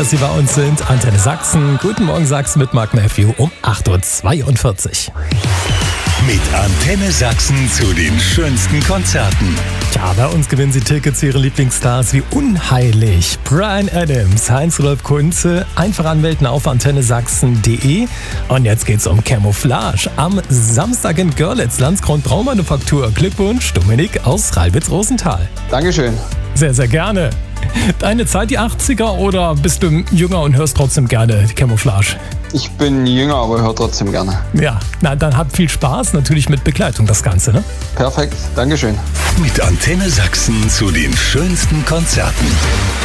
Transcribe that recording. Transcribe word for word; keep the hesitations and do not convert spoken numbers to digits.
dass Sie bei uns sind. Antenne Sachsen. Guten Morgen Sachsen mit Mark Matthew um acht Uhr zweiundvierzig. Mit Antenne Sachsen zu den schönsten Konzerten. Ja, bei uns gewinnen Sie Tickets zu Ihren Lieblingsstars wie Unheilig, Bryan Adams, Heinz-Rudolf Kunze. Einfach anmelden auf antenne sachsen punkt de. Und jetzt geht's um Camouflage. Am Samstag in Görlitz, Landskron Braumanufaktur. Glückwunsch, Dominik aus Ralbitz-Rosenthal. Dankeschön. Sehr, sehr gerne. Deine Zeit die achtziger oder bist du jünger und hörst trotzdem gerne die Camouflage? Ich bin jünger, aber höre trotzdem gerne. Ja, na dann habt viel Spaß, natürlich mit Begleitung das Ganze, ne? Perfekt, Dankeschön. Mit Antenne Sachsen zu den schönsten Konzerten.